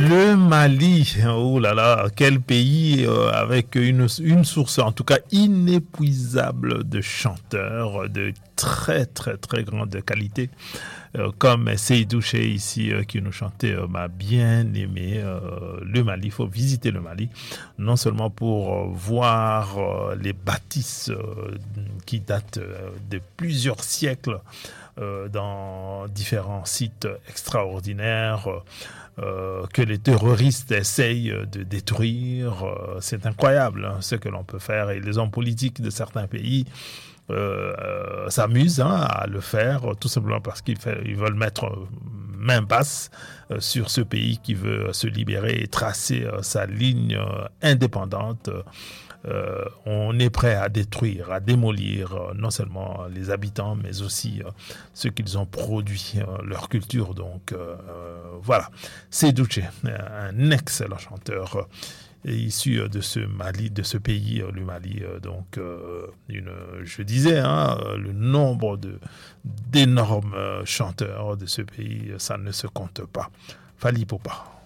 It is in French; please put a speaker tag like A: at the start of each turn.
A: Le Mali, oh là là, quel pays avec une source en tout cas inépuisable de chanteurs de très très très grande qualité, comme Seydou Chez ici qui nous chantait m'a bien aimé le Mali. Il faut visiter le Mali, non seulement pour voir les bâtisses qui datent de plusieurs siècles dans différents sites extraordinaires que les terroristes essayent de détruire. C'est incroyable hein, ce que l'on peut faire, et les hommes politiques de certains pays s'amusent à le faire, tout simplement parce qu'ils veulent mettre main basse sur ce pays qui veut se libérer et tracer sa ligne indépendante. On est prêt à détruire, à démolir non seulement les habitants, mais aussi ce qu'ils ont produit, leur culture. Donc voilà, c'est Douché, un excellent chanteur issu de ce Mali, de ce pays, le Mali. Donc, je disais, hein, le nombre d'énormes chanteurs de ce pays, ça ne se compte pas. Fally Ipupa.